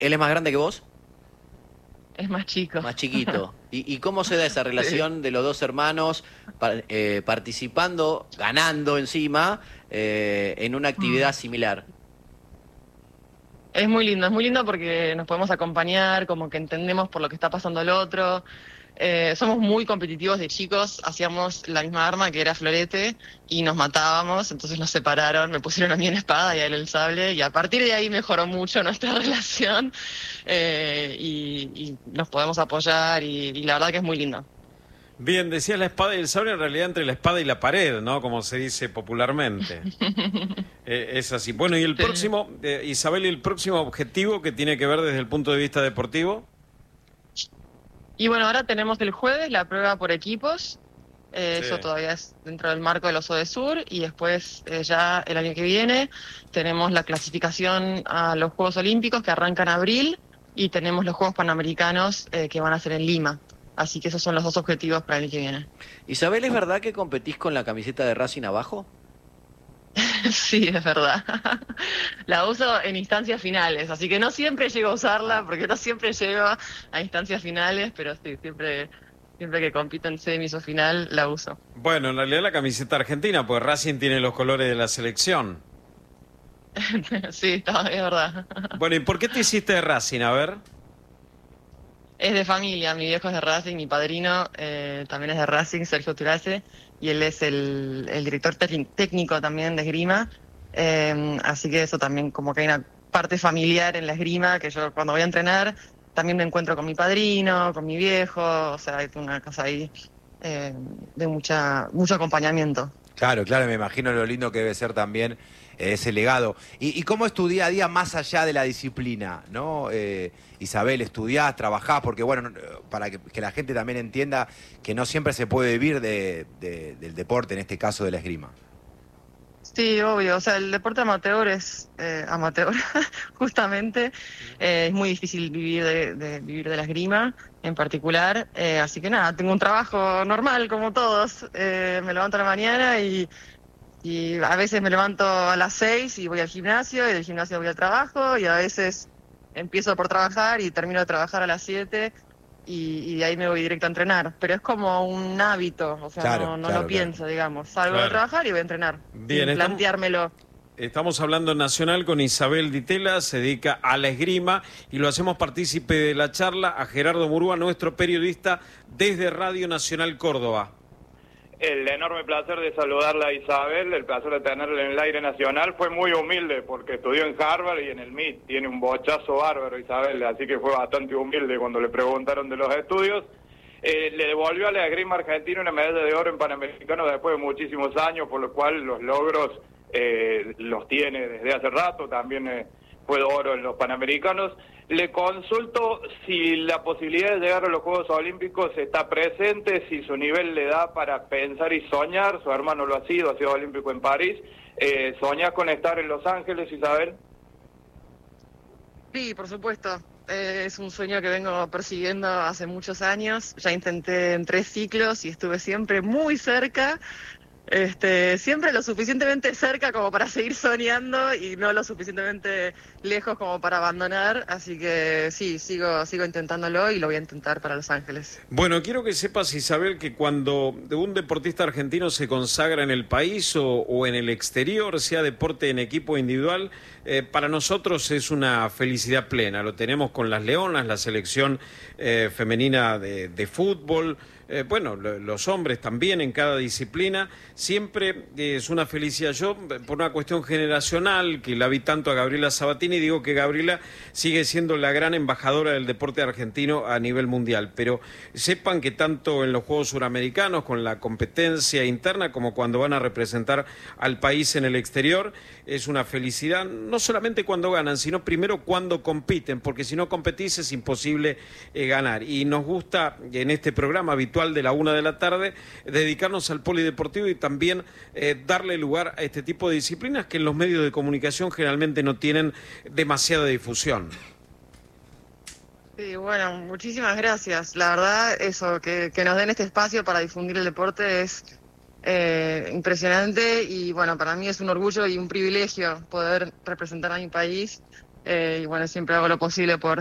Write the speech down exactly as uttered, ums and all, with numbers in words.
¿Él es más grande que vos? Es más chico. Más chiquito. ¿Y, y cómo se da esa relación Sí. de los dos hermanos par- eh, participando, ganando encima, eh, en una actividad Mm. similar? Es muy lindo, es muy lindo porque nos podemos acompañar, como que entendemos por lo que está pasando el otro. Eh, somos muy competitivos de chicos, hacíamos la misma arma que era florete y nos matábamos, entonces nos separaron, me pusieron a mí en espada y a él el sable y a partir de ahí mejoró mucho nuestra relación eh, y, y nos podemos apoyar y, y la verdad que es muy lindo. Bien, decías la espada y el sable, en realidad entre la espada y la pared, ¿no? Como se dice popularmente. Eh, es así. Bueno, y el Sí. próximo, eh, Isabel, ¿y el próximo objetivo que tiene que ver desde el punto de vista deportivo? Y bueno, ahora tenemos el jueves la prueba por equipos. Eh, Sí. eso todavía es dentro del marco de los ODESUR y después eh, ya el año que viene tenemos la clasificación a los Juegos Olímpicos que arrancan en abril y tenemos los Juegos Panamericanos eh, que van a ser en Lima. Así que esos son los dos objetivos para el año que viene. Isabel, ¿es verdad que competís con la camiseta de Racing abajo? Sí, es verdad. La uso en instancias finales, así que no siempre llego a usarla Ah. porque no siempre llego a instancias finales, pero sí, siempre, siempre que compito en semis o final la uso. Bueno, en realidad la camiseta argentina, pues Racing tiene los colores de la selección. Sí, está, es verdad. Bueno, ¿y por qué te hiciste de Racing? A ver. Es de familia, mi viejo es de Racing, mi padrino eh, también es de Racing, Sergio Turace, y él es el, el director tec- técnico también de esgrima, eh, así que eso también como que hay una parte familiar en la esgrima, que yo cuando voy a entrenar también me encuentro con mi padrino, con mi viejo, o sea, hay una cosa ahí eh, de mucha mucho acompañamiento. Claro, claro, me imagino lo lindo que debe ser también eh, ese legado. ¿Y, y cómo es tu día a día más allá de la disciplina, ¿no? Eh, Isabel, estudiás, trabajás, porque bueno, no- para que, que la gente también entienda que no siempre se puede vivir de- de- del deporte, en este caso de la esgrima. Sí, obvio. O sea, el deporte amateur es eh, amateur, justamente. Eh, es muy difícil vivir de, de- vivir de la esgrima en particular. Eh, así que nada, tengo un trabajo normal como todos. Eh, me levanto a la mañana y, y a veces me levanto a las seis y voy al gimnasio y del gimnasio voy al trabajo y a veces empiezo por trabajar y termino de trabajar a las siete y, y de ahí me voy directo a entrenar. Pero es como un hábito, o sea, Claro, no, no lo claro, claro. pienso, digamos. Salgo de Claro. trabajar y voy a entrenar, Bien, sin estamos, planteármelo. estamos hablando en Nacional con Isabel Ditela, se dedica a la esgrima y lo hacemos partícipe de la charla a Gerardo Murúa, nuestro periodista desde Radio Nacional Córdoba. El enorme placer de saludarla a Isabel, el placer de tenerla en el aire nacional. Fue muy humilde porque estudió en Harvard y en el M I T. Tiene un bochazo bárbaro Isabel, así que fue bastante humilde cuando le preguntaron de los estudios. Eh, le devolvió a la esgrima argentina una medalla de oro en Panamericanos después de muchísimos años, por lo cual los logros eh, los tiene desde hace rato. También eh, fue oro en los Panamericanos. Le consulto si la posibilidad de llegar a los Juegos Olímpicos está presente, si su nivel le da para pensar y soñar. Su hermano lo ha sido, ha sido olímpico en París. Eh, ¿Soñás con estar en Los Ángeles, Isabel? Sí, por supuesto. Eh, es un sueño que vengo persiguiendo hace muchos años. Ya intenté en tres ciclos y estuve siempre muy cerca. Este, siempre lo suficientemente cerca como para seguir soñando y no lo suficientemente lejos como para abandonar. Así que sí, sigo, sigo intentándolo y lo voy a intentar para Los Ángeles. Bueno, quiero que sepas, Isabel, que cuando un deportista argentino se consagra en el país o, o en el exterior, sea deporte en equipo o individual, eh, para nosotros es una felicidad plena. Lo tenemos con las Leonas, la selección eh, femenina de, de fútbol. Eh, bueno, lo, los hombres también en cada disciplina, siempre eh, es una felicidad. Yo, por una cuestión generacional, que la vi tanto a Gabriela Sabatini, digo que Gabriela sigue siendo la gran embajadora del deporte argentino a nivel mundial, pero sepan que tanto en los Juegos Suramericanos, con la competencia interna, como cuando van a representar al país en el exterior, es una felicidad, no solamente cuando ganan, sino primero cuando compiten, porque si no competís es imposible eh, ganar. Y nos gusta en este programa habitual de la una de la tarde dedicarnos al polideportivo y también eh, darle lugar a este tipo de disciplinas que en los medios de comunicación generalmente no tienen demasiada difusión. Sí, bueno, muchísimas gracias. La verdad, eso, que, que nos den este espacio para difundir el deporte es eh, impresionante y bueno, para mí es un orgullo y un privilegio poder representar a mi país eh, y bueno, siempre hago lo posible por